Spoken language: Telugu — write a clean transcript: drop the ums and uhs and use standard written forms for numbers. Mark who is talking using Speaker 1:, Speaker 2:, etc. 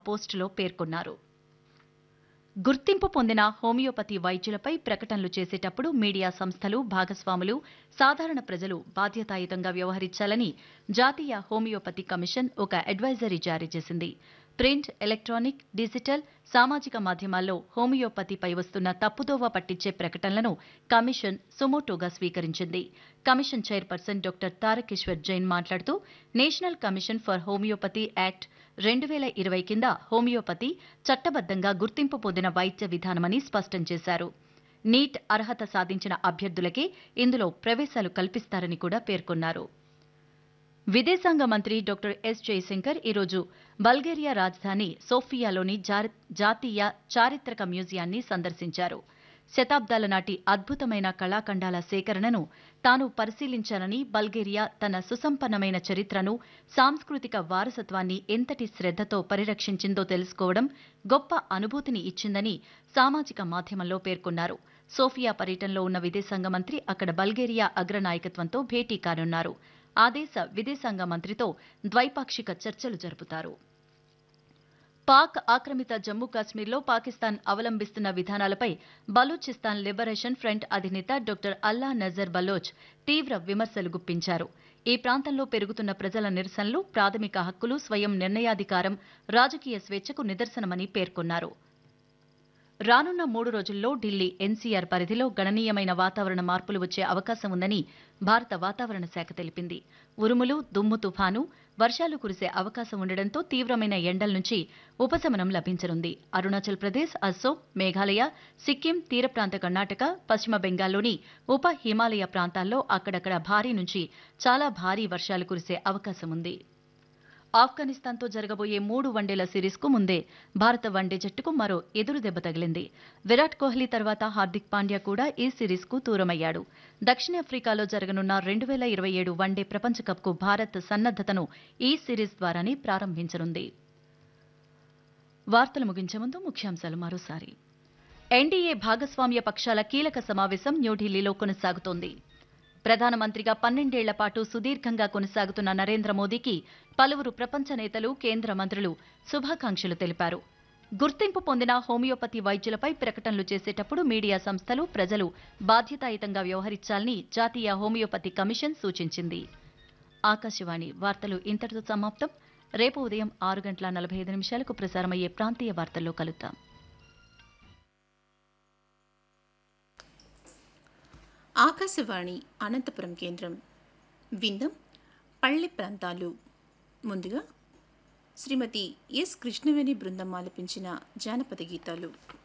Speaker 1: పోస్టులో పేర్కొన్నారు. గుర్తింపు పొందిన హోమియోపతి వైద్యులపై ప్రకటనలు చేసేటప్పుడు మీడియా సంస్థలు, భాగస్వాములు, సాధారణ ప్రజలు బాధ్యతాయుతంగా వ్యవహరించాలని జాతీయ హోమియోపతి కమిషన్ ఒక అడ్వైజరీ జారీ చేసింది. ప్రింట్, ఎలక్ట్రానిక్, డిజిటల్, సామాజిక మాధ్యమాల్లో హోమియోపతిపై వస్తున్న తప్పుదోవ పట్టించే ప్రకటనలను కమిషన్ సుమోటోగా స్వీకరించింది. Commission chairperson doctor Tarakeshwar Jain మాట్లాడుతూ, national commission for homeopathy act 2020 కింద హోమియోపతి చట్టబద్దంగా గుర్తింపు పొందిన వైద్య విధానమని స్పష్టం చేశారు. నీట్ అర్హత సాధించిన అభ్యర్థులకే ఇందులో ప్రవేశాలు కల్పిస్తారని కూడా పేర్కొన్నారు. విదేశాంగ మంత్రి డాక్టర్ ఎస్ జయశంకర్ ఈరోజు బల్గేరియా రాజధాని సోఫియాలోని జాతీయ చారిత్రక మ్యూజియాన్ని సందర్శించారు. శతాబ్దాల నాటి అద్భుతమైన కళాఖండాల సేకరణను తాను పరిశీలించానని, బల్గేరియా తన సుసంపన్నమైన చరిత్రను, సాంస్కృతిక వారసత్వాన్ని ఎంతటి శ్రద్ధతో పరిరక్షించిందో తెలుసుకోవడం గొప్ప అనుభూతిని ఇచ్చిందని సామాజిక మాధ్యమంలో పేర్కొన్నారు. సోఫియా పర్యటనలో ఉన్న విదేశాంగ మంత్రి అక్కడ బల్గేరియా అగ్రనాయకత్వంతో భేటీ కానున్నారు. ఆ దేశ విదేశాంగ మంత్రితో ద్వైపాక్షిక చర్చలు జరుపుతారు. పాక్ ఆక్రమిత జమ్మూ కాశ్మీర్లో పాకిస్తాన్ అవలంబిస్తున్న విధానాలపై బలూచిస్తాన్ లిబరేషన్ ఫ్రంట్ అధినేత డాక్టర్ అల్లా నజర్ బలోచ్ తీవ్ర విమర్శలు గుప్పించారు. ఈ ప్రాంతంలో పెరుగుతున్న ప్రజల నిరసనలు ప్రాథమిక హక్కులు, స్వయం నిర్ణయాధికారం, రాజకీయ స్వేచ్ఛకు నిదర్శనమని పేర్కొన్నారు. రానున్న 3 రోజుల్లో ఢిల్లీ ఎన్సీఆర్ పరిధిలో గణనీయమైన వాతావరణ మార్పులు వచ్చే అవకాశం ఉందని భారత వాతావరణ శాఖ తెలిపింది. ఉరుములు, దుమ్ము తుఫాను, వర్షాలు కురిసే అవకాశం ఉండడంతో తీవ్రమైన ఎండల నుంచి ఉపశమనం లభించనుంది. అరుణాచల్ ప్రదేశ్, అస్సోం, మేఘాలయ, సిక్కిం, తీర ప్రాంత కర్ణాటక, పశ్చిమ బెంగాల్లోని ఉప హిమాలయ ప్రాంతాల్లో అక్కడక్కడ భారీ నుంచి చాలా భారీ వర్షాలు కురిసే అవకాశం ఉంది. ఆఫ్ఘనిస్తాన్తో జరగబోయే 3 వన్డేల సిరీస్కు ముందే భారత వన్డే జట్టుకు మరో ఎదురు దెబ్బ తగిలింది. విరాట్ కోహ్లీ తర్వాత హార్దిక్ పాండ్యా కూడా ఈ సిరీస్కు దూరమయ్యాడు. దక్షిణాఫ్రికాలో జరగనున్న 2027 వన్డే ప్రపంచ కప్కు భారత్ సన్నద్దతను ఈ సిరీస్ ద్వారానే ప్రారంభించనుంది. వార్తలు ముగించే ముందు ముఖ్యాంశాలు మరోసారి. ఎన్డీఏ భాగస్వామ్య పక్షాల కీలక సమావేశం న్యూఢిల్లీలో కొనసాగుతోంది. ప్రధానమంత్రిగా 12 ఏళ్ల పాటు సుదీర్ఘంగా కొనసాగుతున్న నరేంద్ర మోదీకి పలువురు ప్రపంచ నేతలు, కేంద్ర మంత్రులు శుభాకాంక్షలు తెలిపారు. గుర్తింపు పొందిన హోమియోపతి వైద్యులపై ప్రకటనలు చేసేటప్పుడు మీడియా సంస్థలు, ప్రజలు బాధ్యతాయుతంగా వ్యవహరించాలని జాతీయ హోమియోపతి కమిషన్ సూచించింది. ఆకాశవాణి వార్తలు ఇంతటితో సమాప్తం. రేపు ఉదయం 6:45 ప్రసారమయ్యే ప్రాంతీయ వార్తల్లో కలుద్దాం.
Speaker 2: ఆకాశవాణి అనంతపురం కేంద్రం. విందం పల్లె ప్రాంతాలు. ముందుగా శ్రీమతి ఎస్ కృష్ణవేణి బృందం ఆలపించిన జానపద గీతాలు.